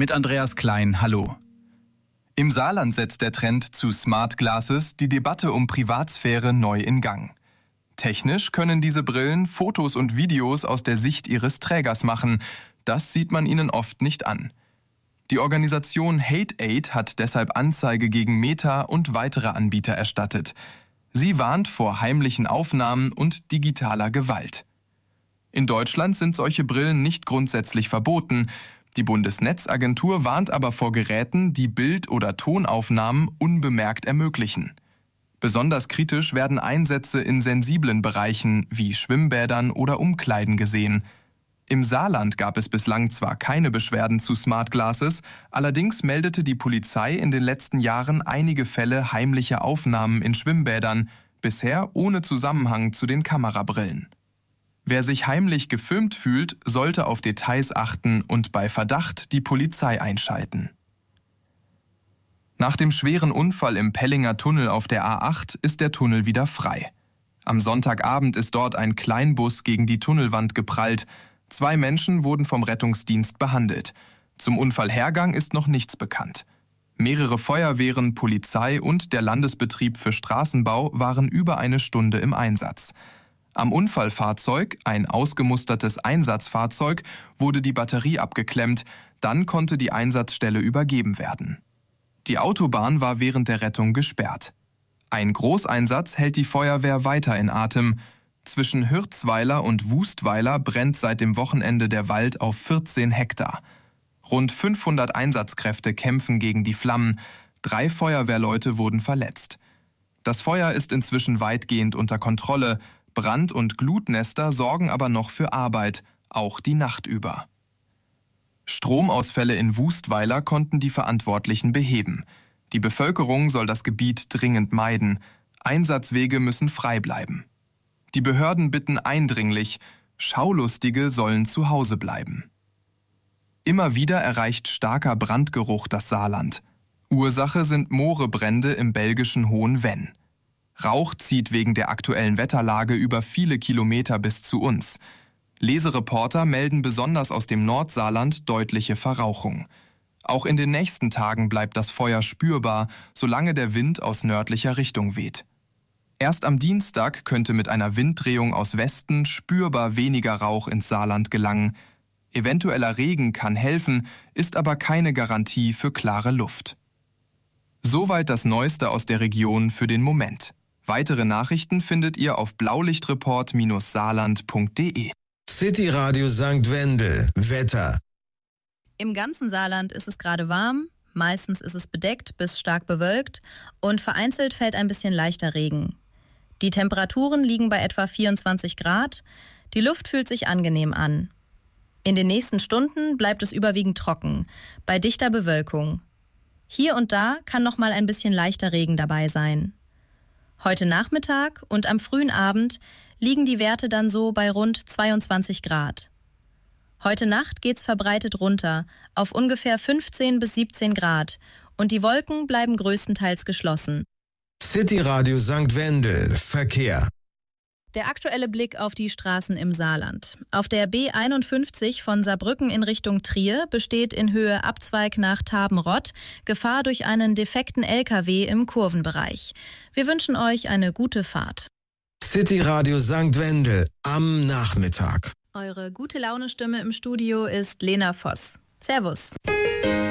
Mit Andreas Klein, hallo. Im Saarland setzt der Trend zu Smart Glasses die Debatte um Privatsphäre neu in Gang. Technisch können diese Brillen Fotos und Videos aus der Sicht ihres Trägers machen. Das sieht man ihnen oft nicht an. Die Organisation Hate-Aid hat deshalb Anzeige gegen Meta und weitere Anbieter erstattet. Sie warnt vor heimlichen Aufnahmen und digitaler Gewalt. In Deutschland sind solche Brillen nicht grundsätzlich verboten. Die Bundesnetzagentur warnt aber vor Geräten, die Bild- oder Tonaufnahmen unbemerkt ermöglichen. Besonders kritisch werden Einsätze in sensiblen Bereichen wie Schwimmbädern oder Umkleiden gesehen. Im Saarland gab es bislang zwar keine Beschwerden zu Smart Glasses, allerdings meldete die Polizei in den letzten Jahren einige Fälle heimlicher Aufnahmen in Schwimmbädern, bisher ohne Zusammenhang zu den Kamerabrillen. Wer sich heimlich gefilmt fühlt, sollte auf Details achten und bei Verdacht die Polizei einschalten. Nach dem schweren Unfall im Pellinger Tunnel auf der A8 ist der Tunnel wieder frei. Am Sonntagabend ist dort ein Kleinbus gegen die Tunnelwand geprallt. 2 Menschen wurden vom Rettungsdienst behandelt. Zum Unfallhergang ist noch nichts bekannt. Mehrere Feuerwehren, Polizei und der Landesbetrieb für Straßenbau waren über eine Stunde im Einsatz. Am Unfallfahrzeug, ein ausgemustertes Einsatzfahrzeug, wurde die Batterie abgeklemmt, dann konnte die Einsatzstelle übergeben werden. Die Autobahn war während der Rettung gesperrt. Ein Großeinsatz hält die Feuerwehr weiter in Atem. Zwischen Hürzweiler und Wustweiler brennt seit dem Wochenende der Wald auf 14 Hektar. Rund 500 Einsatzkräfte kämpfen gegen die Flammen. 3 Feuerwehrleute wurden verletzt. Das Feuer ist inzwischen weitgehend unter Kontrolle. Brand- und Glutnester sorgen aber noch für Arbeit, auch die Nacht über. Stromausfälle in Wustweiler konnten die Verantwortlichen beheben. Die Bevölkerung soll das Gebiet dringend meiden. Einsatzwege müssen frei bleiben. Die Behörden bitten eindringlich, Schaulustige sollen zu Hause bleiben. Immer wieder erreicht starker Brandgeruch das Saarland. Ursache sind Moorebrände im belgischen Hohenvenn. Rauch zieht wegen der aktuellen Wetterlage über viele Kilometer bis zu uns. Lesereporter melden besonders aus dem Nordsaarland deutliche Verrauchung. Auch in den nächsten Tagen bleibt das Feuer spürbar, solange der Wind aus nördlicher Richtung weht. Erst am Dienstag könnte mit einer Winddrehung aus Westen spürbar weniger Rauch ins Saarland gelangen. Eventueller Regen kann helfen, ist aber keine Garantie für klare Luft. Soweit das Neueste aus der Region für den Moment. Weitere Nachrichten findet ihr auf blaulichtreport-saarland.de. City Radio St. Wendel. Wetter. Im ganzen Saarland ist es gerade warm, meistens ist es bedeckt bis stark bewölkt und vereinzelt fällt ein bisschen leichter Regen. Die Temperaturen liegen bei etwa 24 Grad, die Luft fühlt sich angenehm an. In den nächsten Stunden bleibt es überwiegend trocken, bei dichter Bewölkung. Hier und da kann noch mal ein bisschen leichter Regen dabei sein. Heute Nachmittag und am frühen Abend liegen die Werte dann so bei rund 22 Grad. Heute Nacht geht's verbreitet runter auf ungefähr 15 bis 17 Grad und die Wolken bleiben größtenteils geschlossen. City Radio St. Wendel. Verkehr. Der aktuelle Blick auf die Straßen im Saarland. Auf der B51 von Saarbrücken in Richtung Trier besteht in Höhe Abzweig nach Tabenrott Gefahr durch einen defekten LKW im Kurvenbereich. Wir wünschen euch eine gute Fahrt. City Radio St. Wendel am Nachmittag. Eure gute Laune-Stimme im Studio ist Lena Voss. Servus.